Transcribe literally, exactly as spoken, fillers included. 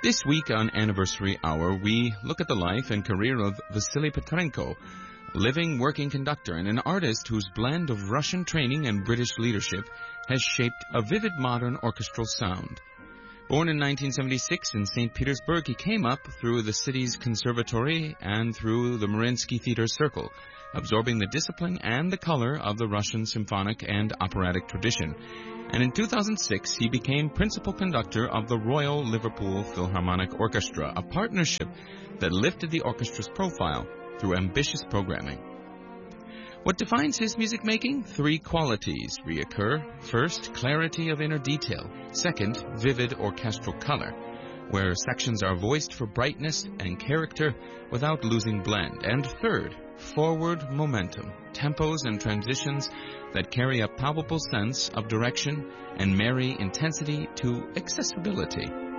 This week on Anniversary Hour, we look at the life and career of Vasily Petrenko, a living, working conductor and an artist whose blend of Russian training and British leadership has shaped a vivid modern orchestral sound. Born in nineteen seventy-six in Saint Petersburg, he came up through the city's conservatory and through the Mariinsky Theater Circle, absorbing the discipline and the color of the Russian symphonic and operatic tradition. And in two thousand six, he became principal conductor of the Royal Liverpool Philharmonic Orchestra, a partnership that lifted the orchestra's profile through ambitious programming. What defines his music making? Three qualities reoccur. First, clarity of inner detail. Second, vivid orchestral color, where sections are voiced for brightness and character without losing blend. And third, forward momentum, tempos and transitions that carry a palpable sense of direction and marry intensity to accessibility.